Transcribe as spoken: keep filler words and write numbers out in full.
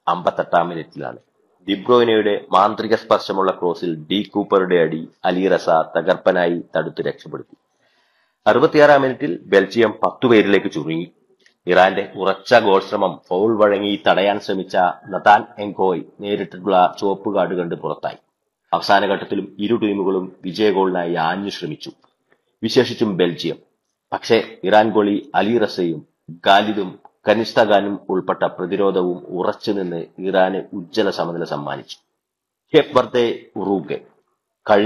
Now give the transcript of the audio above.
അമ്പത്തെട്ടാം മിനിറ്റിലാണ്. ഡിബ്രോയിനയുടെ മാന്ത്രിക സ്പർശമുള്ള ക്രോസിൽ ഡി കൂപ്പറുടെ അടി അലി റസ തകർപ്പനായി തടുത്ത് രക്ഷപ്പെടുത്തി. അറുപത്തിയാറാം മിനിറ്റിൽ ബെൽജിയം പത്തുപേരിലേക്ക് ചുരുങ്ങി. ഇറാന്റെ ഉറച്ച ഗോൾ ശ്രമം ഫൗൾ വഴങ്ങി തടയാൻ ശ്രമിച്ച നതാൻ എങ്കോയ് നേരിട്ടുള്ള ചുവപ്പ് കാർഡ് കണ്ട് പുറത്തായി. അവസാന ഘട്ടത്തിലും ഇരു ടീമുകളും വിജയ ഗോളിനായി ആഞ്ഞു ശ്രമിച്ചു, വിശേഷിച്ചും ബെൽജിയം. പക്ഷേ ഇറാൻ ഗോളി അലി റസയും ഖാലിദും കനിഷ്തഖാനും ഉൾപ്പെട്ട പ്രതിരോധവും ഉറച്ചുനിന്ന് ഇറാന് ഉജ്ജ്വല സമനില സമ്മാനിച്ചു. Cape Verde Uruguay